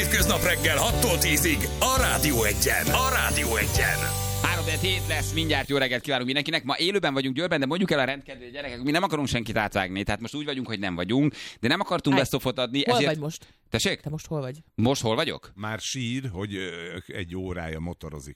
hétköznap reggel 6-tól 10-ig a Rádió Egyen. A Rádió Egyen. 3-7 lesz, mindjárt jó reggelt kívánunk mindenkinek. Ma élőben vagyunk Győrben, de mondjuk el a rendkedvő gyerekek, mi nem akarunk senkit átvágni, tehát most úgy vagyunk, hogy nem vagyunk, de nem akartunk best of-ot adni. Hol vagy most? Tessék? Te most hol vagy? Most hol vagyok? Már sír, hogy egy órája motorozik.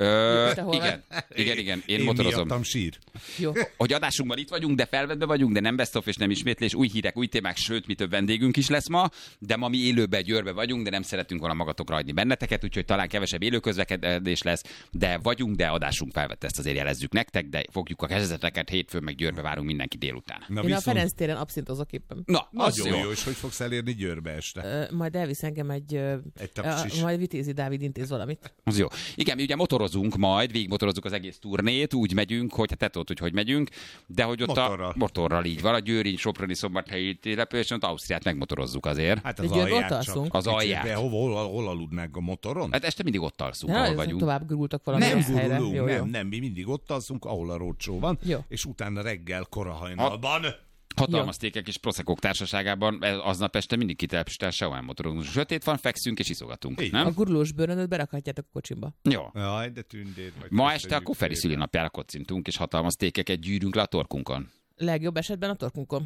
Igen, én motorozom. Miattam sír. Jó. Hogy adásunkban itt vagyunk, de felvettbe vagyunk, de nem best of és nem ismétlés, új hírek, új témák, sőt, mi több vendégünk is lesz ma, de ma mi élőben Győrbe vagyunk, de nem szeretünk volna magatokra hagyni benneteket, úgyhogy talán kevesebb élőközlekedés lesz, de vagyunk, de adásunk felvette, ezt azért jelezzük nektek, de fogjuk a kezdeteket, hétfőn meg Győrbe várunk mindenki délután. Na, én a Ferenc téren abszintozok éppen. Na, nagyon jó. És hogy fogsz elérni Győrbe este? Majd elvisz engem egy majd Vitézi Dávid intéz valamit. Az jó. Igen, mi ugye motorozunk majd, végigmotorozzuk az egész turnét, úgy megyünk, hogy te tudod, hogy megyünk, de hogy ott motorral így van, a Győri, Soproni, Szombathelyi településen, ott Ausztriát megmotorozzuk azért. Hát az alját csak. Az alját. De hol aludnánk a motoron? Hát este mindig ott alszunk, ahol vagyunk. Tovább gurultak valami helyre. Nem, mi mindig ott alszunk, ahol a rócsó van, és utána reggel korahajnalban. Hatalmas tékek és proszekok társaságában aznap este mindig kitelepisten sehol motorozunk. Sötét van, fekszünk és iszogatunk. Nem? A gurulós bőrönöt berakhatjátok a kocsimba. Jó. Jaj, de tündér vagy. Ma este akkor Feri szülinapjára kocintunk, és hatalmas tékeket gyűrünk le a torkunkon. Legjobb esetben a torkunkon.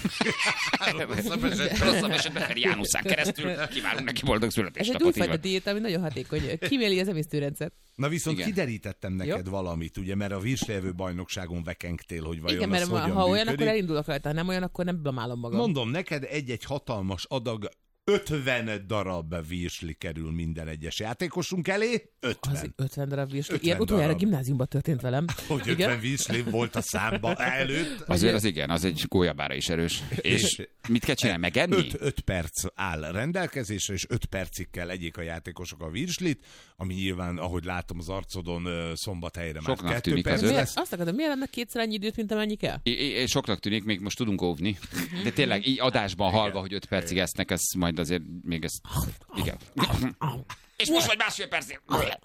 Rosszabb esetben Feri Jánuszán keresztül kívánunk neki boldog születésnapot. Ez egy újfajta diéta, ami nagyon hatékony. Kiméli az emésztőrendszert. Na viszont kiderítettem neked valamit, ugye, mert a virslevő bajnokságon vekengtél, hogy vajon igen, mert hogyan ha olyan, működik. akkor elindulok rajta, ha nem olyan, akkor nem blamálom magam. Mondom neked, egy hatalmas adag 50 darab virsli kerül minden egyes játékosunk elé. 50. Az 50 darab virsli. Ilyen utoljára a gimnáziumban történt velem. Hogy 50 virsli volt a számba előtt. Azért az igen, az egy gólyabára is erős. És mit kell csinálni, megenni? 5 perc áll rendelkezésre, és 5 percig kell egyék a játékosok a virslit, ami nyilván, ahogy látom az arcodon, Szombathelyre már soknak 2 tűnik perc az lesz. Azt akarom, miért ennek kétszer annyi időt, mint amennyi kell? Soknak tűnik, még most tudunk óvni. De tényleg így adásban halva, hogy 5 percig esznek, ez majd azért még ez... Igen. És most vagy másfél percig.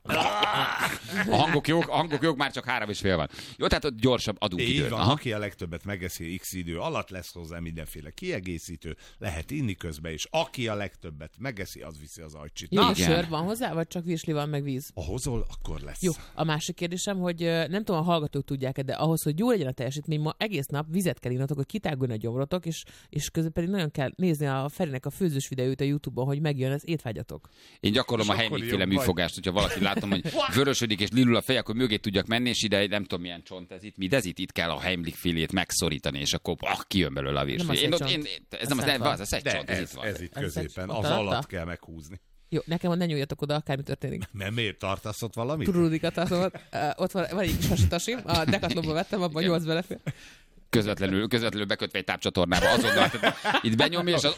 A hangok jók, már csak 3,5 van. Jó, tehát ott gyorsabb adunk időt. Így van, aki a legtöbbet megeszi X idő alatt, lesz hozzá mindenféle kiegészítő, lehet inni közben, és aki a legtöbbet megeszi, az viszi az ajcsit. Jó, a sör van hozzá, vagy csak virsli van, meg víz? Ha hozol, akkor lesz. Jó, a másik kérdésem, hogy nem tudom, a hallgatók tudják-e, de ahhoz, hogy jó legyen a teljesítmény, ma egész nap vizet kell innotok, hogy kitáguljon a gyomrotok, és közben pedig nagyon kell nézni a Ferinek a főzős videót a YouTube-on, hogy megjön az étvágyatok. Én gyakorlom a Heimlich-féle műfogást, hogyha valaki látom, hogy vörösödik és lilul a fej, akkor mögé tudjak menni, és ide nem tudom milyen csont ez itt, mi ez itt kell a Heimlich-félét megszorítani, és akkor kijön belőle a virsli. Ez nem az egy csont, ez itt van. Ez itt középen, az alatt kell meghúzni. Jó, nekem ne nyúljatok oda, akármi történik. Mert miért tartasz ott valamit? Turudikat tartom, ott van egy kis hasitasim, a Decathlonba vettem, abban 8 belefér. Közvetlenül bekötve egy tápcscsatornába, azonnal itt benyomja, és az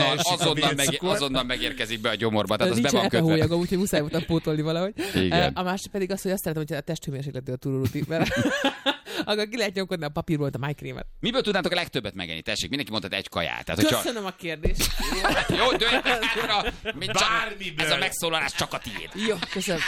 azonnal megérkezik be a gyomorba. Tehát az be van kötve. Nincs úgyhogy muszáj voltam pótolni valahogy. Igen. A másik pedig az, hogy azt szeretem, hogy a testhőmérsékletű a tururuti, mert akkor ki lehet nyomkodni a papírból a májkrémet. Miből tudnátok a legtöbbet megenni? Tessék, mindenki mondhat egy kaját. Tehát, köszönöm a kérdést. Jó, dőljetek hátra, ez a megszólalás csak a tiéd. Jó, köszönöm.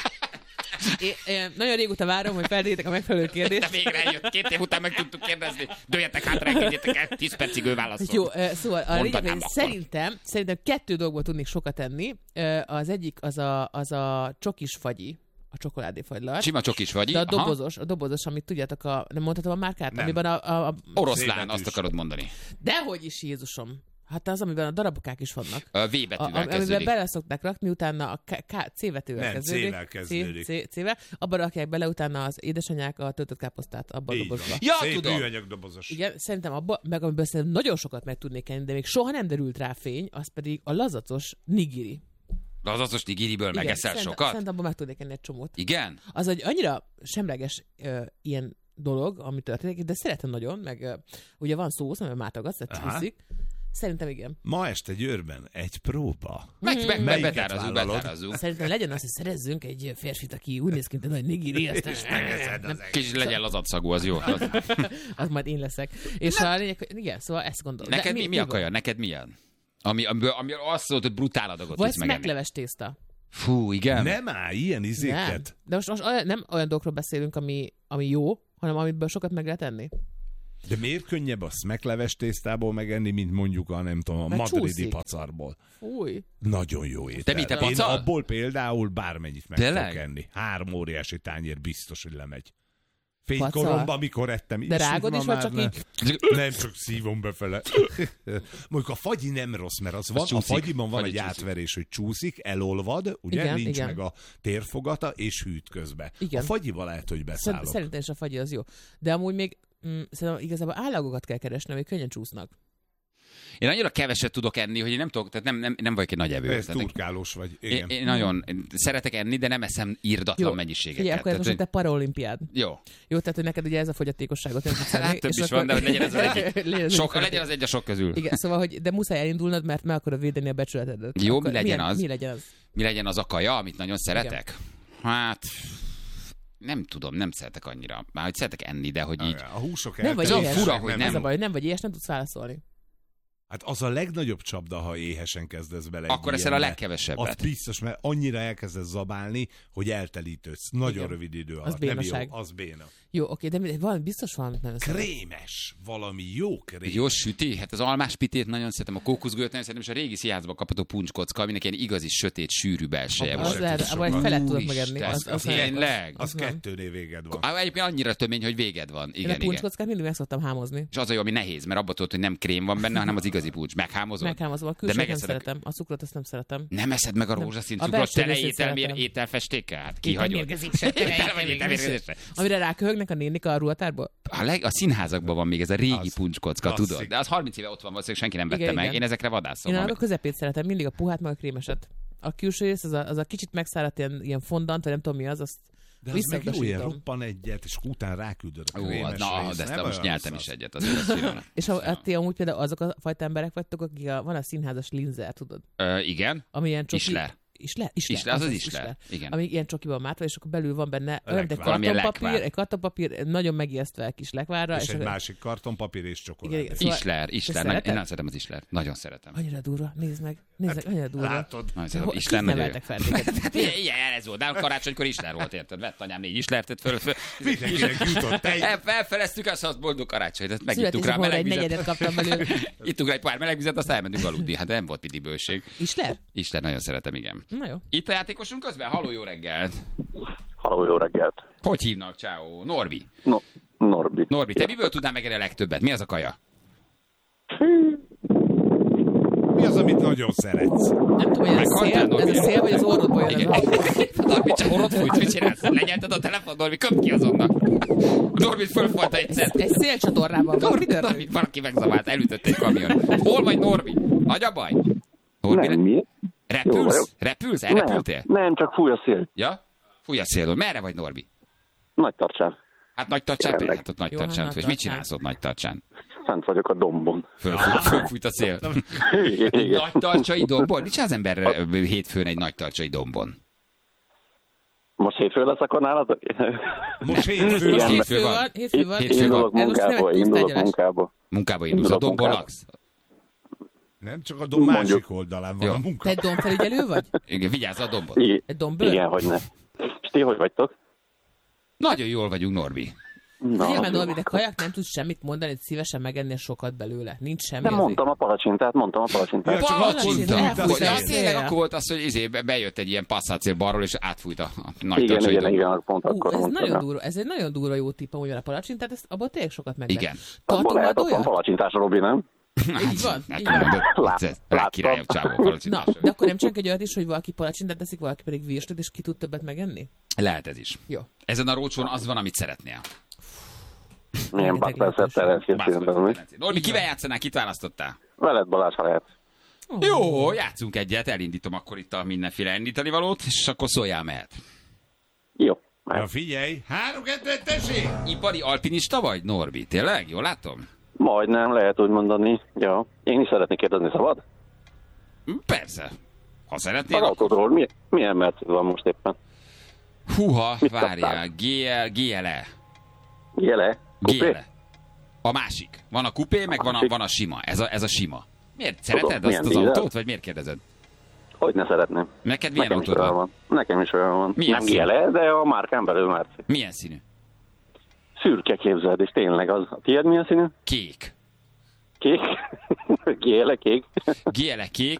Én nagyon régóta várom, hogy feltétek a megfelelő kérdést. De végre eljött, 2 év után meg tudtuk kérdezni. Dőljetek hátra, engedjétek el, 10 percig ő válaszol. Jó, szóval a lényeg, szerintem 2 dolgból tudnék sokat enni. Az egyik az a csokis fagyi. A csokoládéfagylalt. Sima csokis vagy. De a dobozos, amit tudjátok, nem mondhatom a márkát? Nem. Amiben a oroszlán, azt akarod mondani. Dehogy is, Jézusom. Hát az, amiben a darabokák is vannak. A V betűvel kezdődik. Amiben bele szokták rakni, utána a C betűvel kezdődik. C-vel kezdődik. C-vel. Abba rakják bele utána az édesanyák a töltött káposztát abba a dobozba. Ja, szép tudom. műanyag dobozos. Igen, szerintem abba, meg amiből szerintem nagyon sokat meg tudnék enni, de még soha nem derült rá fény, az pedig a lazacos nigiri. Lazacos nigiriből megeszel sokat? Szerintem abban meg tudnék enni egy csomót. Igen? Az egy annyira semleges ilyen dolog, ami történik, de szeretem nagyon, meg ugye van szósz, amiben mátogatsz, tehát csúszik. Szerintem igen. Ma este Győrben egy próba. Betárazunk. Szerintem legyen az, hogy szerezzünk egy férfit, aki úgy néz ki, mint egy nagy nigiri, aztán Kicsit legyen lazatszagú, az jó. Az majd én leszek. És a lényeg, igen, szóval ezt gondolom. Neked mi a kaja? Neked milyen? Ami azt mondod, hogy brutál adagot tudsz megenni. Vagy megleves tészta. Fú, igen. Nem áll ilyen izéket. Nem. De most nem olyan dolgokról beszélünk, ami jó, hanem amiből sokat meg lehet enni. De miért könnyebb a smekleves tésztából megenni, mint mondjuk a madridi csúszik. pacarból? Fúj. Nagyon jó étel. De mit, te Én pacal? abból például bármennyit meg Tényleg? tudok enni. 3 óriási tányér biztos, hogy lemegy. Pacal? Fénykoromban, amikor ettem. De rágod is, vagy csak így? Nem, csak szívom befele. Mondjuk a fagyi nem rossz, mert az van, a csúszik. fagyiban van Fagyi egy csúszik. átverés, hogy csúszik, elolvad, ugye, Igen, nincs igen. meg a térfogata, és hűt közbe. Igen. A fagyival lehet, hogy beszállok. Szerintem is a fagyi az jó. De amúgy még szerintem igazából állagokat kell keresni, amik könnyen csúsznak. Én annyira keveset tudok enni, hogy én nem tudok, tehát nem vagyok egy nagy evő. Ez Tehát turkálós vagy. Én, Igen. én nagyon szeretek enni, de nem eszem írdatlan Jó. mennyiségeket. Figyelj, akkor ez most a te paraolimpiád. Jó. Jó, tehát hogy neked ugye ez a fogyatékosságot nem tudsz enni. Hát több és is akkor- van, de hogy legyen ez az egyik. Legyen Legyen az egy a sok közül. Igen, szóval, hogy de muszáj elindulnod, mert meg akarod védeni a becsületedet. Jó, Akkor mi legyen az? Mi legyen az? Mi legyen az a kaja, amit nagyon szeretek? Hát... Nem tudom, nem szeretek annyira. Már hogy szeretek enni, de hogy így... A húsok Nem vagy Olyan éhes. fura, hogy Ez a nem. baj, hogy nem vagy éhes, nem tudsz válaszolni. Hát az a legnagyobb csapda, ha éhesen kezdesz bele. egy Akkor eszel a ilyenbe. legkevesebbet. Az biztos, mert annyira elkezdesz zabálni, hogy eltelítődsz. Nagyon Igen. rövid idő Az alatt. Nem bénaság. jó, az béna. Jó, oké, de valami biztos valamit nagyon szeretek. Krémes. Valami jó krém. Egy jó süti? Hát az almás pitét nagyon szeretem, a kókuszgőt nagyon szeretem, és a régi színházban kapható puncskocka, aminek ilyen igazi, sötét, sűrű belseje Az van. lehet, sokat. vagy felet tudod Úristen, megenni. az nagyon- tényleg? Az nem. 2 véged van. Egyébként annyira tömény, hogy véged van. Én a Igen, igen. puncskockát mindig meg szoktam hámozni. És az a jó, ami nehéz, mert abban tudod, hogy nem krém van benne, hanem az igazi puncs. Meghámozod? Meghámozom, a De külsőt nem megeszed szeretem. A cukrot azt nem szeretem. Nem eszed meg a Nem. rózsaszín A cukrot, belső tele részét szeretem. ételfestékkel? Hát kihagyod. Tele vagy ételmérgezésre. Amire ráköhögnek a nénik a ruhatárból? A színházakban van még ez a régi Az puncskocka, klasszik. tudod? De az 30 éve ott van, valószínűleg senki nem vette Igen, meg. igen. Én ezekre vadászom. Én annak a közepét szeretem, mindig a puhát, meg a krémeset. A külső rész, az a kicsit megszáradt ilyen fondant, vagy nem tudom mi az, azt De az meg jó, ilyen visszautasítom. roppan egyet, és utána ráküldöd a Ó, krémes na, részt. de ezt Nem most olyan nyeltem rossz is az. egyet. Azért azt finom. És ti amúgy például azok a fajta emberek vagytok, akik van a színházas linzer, tudod? Igen. Ami ilyen csoki... Isler. Isler, Az Isler. Igen. Ami ilyen csokiban mátva, és akkor belül van benne olyan, mint egy Valamilyen kartonpapír, lekvár. egy kartonpapír, nagyon megijesztve egy kis lekvárra. És egy akkor- másik kartonpapír és csokoládé. Igen, igen. Szóval- Isler. Te Én szereted? nagyon szeretem az Isler. Nagyon szeretem. Annyira durva, nézd meg, annyira durva. Látod? Nagyon De szeretem. ho- Isler kik nagyon jó. neveltek fel téged? Hát ilyen ez volt. Nálunk karácsonykor Isler volt, érted? Vett anyám 4 Islertet föl. Mindenkinek jutott egy. Felfeleztük azt boldog karácsonyt, ezt megittuk rá Születésnapomra meleg egy vizet. negyedet kaptam belőle. Ittuk rá egy pár meleg vizet, aztán elmentünk aludni. Hát nem volt piti bőség. Isler? Isler nagyon szeretem, igen. Na jó. Itt a játékosunk közben? Halló, jó reggelt! Halló, jó reggelt. Hogy hívnak? Ciao. Norbi. Norbi. Norbi, te miből tudnál megenni a legtöbbet? Mi az a kaja? Mi az, amit nagyon szeretsz? Nem tudom, hogy ez a Meghaltál, szél, Norbi? ez a szél, vagy az orrodból jön Igen. az a... Norbi, csak orrot fújt, mit csinálsz? Lenyelted a telefon, Norbi, köpd ki azonnal. Norbi fölfojta egyszer. Egy szélcsatornában van. Mi történik? Norbi, valaki megzavált, elütött egy kamion. Hol vagy, Norbi? Nagy a baj? Norbi, Nem, mi? Jó vagyok. repülsz? Repülsz? Elrepültél? Nem, csak fúj a szél. Ja? Fúj a szélről. Merre vagy, Norbi? Nagy tartsán. Hát nagy tartsán, Jelenleg. hát ott nagy Jó, tartsán. hát És nagy mit tartsán. csinálsz ott nagy tartsán? Fent vagyok a dombon. Fölfújt a szél. Igen. Nagy tartsai dombon? Mit csinál az ember hétfőn egy nagy tartsai dombon? Most hétfő lesz akkor nálad? Most hétfő Igen. van. Hétfő van. Hétfő van. Hétfő Indulok van. Ez most nem egy munkából, indulok túltárgyalás. munkából. Munkába indulsz. A Indulok dombon munkába. laksz? Nem, csak a dom másik oldalán van Jó. a Te munka. egy dombfelügyelő vagy? Igen, vigyázz a dombon. Egy dombből? Igen, hogy ne. És ti hogy vagytok? Nagyon jól vagyunk, Norbi. Figyelj már, jó. Norbi, de kajak nem tudsz semmit mondani, hogy szívesen megennél sokat belőle. Nincs semmi. De azért. mondtam a palacsintát. Ja, csak Palacsint, azt mondtam, elfújt hogy a Ja, szél. tényleg akkor volt az, hogy bejött egy ilyen passzácél balról, és átfújt a nagy Igen, tartsai igen, dombon. igen, pont akkor Ez mondtam. nagyon durva, ez egy nagyon durva jó tipp, amúgy a palacsintát, ezt abban tényleg sokat meg lehet. Igen. Abban Tartunk lehet, majd ott van olyat? palacsintás, Robi, nem? Így van, Hát így van. mondod, rákirályabb csávó palacsintás. Na, de akkor nem csak egy olyat is, hogy valaki palacsintát teszik, valaki pedig virslit, és ki tud többet megenni? Lehet ez is. Jó. Ezen a rócsón az van, amit szeretnél. Milyen Rengeteg bakkelszettel elkészültem. Norbi, kivel játszanál, kit választottál? Veled Balázs, ha lehet. Jó, játszunk egyet, elindítom akkor itt a mindenféle indítani valót, és akkor szóljál mehet. Jó. Ja, figyelj, 3-2-1, tessék! Ipari alpinista vagy, Norbi? Tényleg? Jól látom? Majdnem, lehet úgy mondani. Ja. Én is szeretnék kérdezni, szabad? Persze. Ha szeretnél, Az akkor... autódról milyen Mercedes van most éppen? Húha, Mit várjál. GLE. Jele? Kupé? GLE. A másik. Van a kupé, meg van a sima. Ez a sima. Miért? Szereted milyen azt az dízel? autót, vagy miért kérdezed? Hogy ne szeretném. Neked milyen Nekem is autód olyan van? van. Nekem is olyan van. Milyen Nem szín? Jele, de a márkán belül Mercedes. Milyen színű? Szürke, képzeld, és tényleg az. A tiéd milyen színű? Kék. Kék? Géle kék? Géle kék,